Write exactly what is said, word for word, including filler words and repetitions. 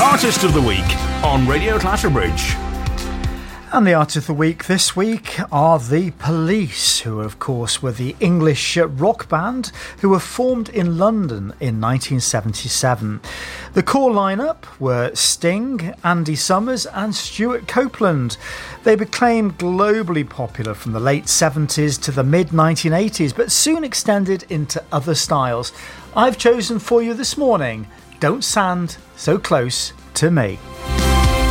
Artist of the Week on Radio Clatterbridge. And the Artist of the Week this week are The Police, who of course were the English rock band who were formed in London in nineteen seventy-seven. The core lineup were Sting, Andy Summers and Stuart Copeland. They became globally popular from the late seventies to the mid nineteen eighties, but soon extended into other styles. I've chosen for you this morning, Don't Stand So Close to Me.